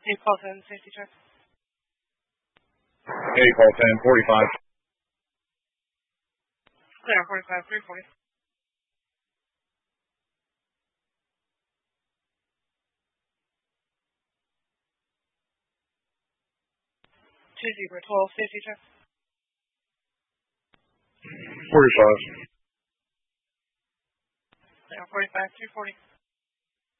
8 call 10, safety check. 8 call 10, 45. Clear, 45, 340. 2 Zebra 12, safety check. 45. Clear, 45, 340.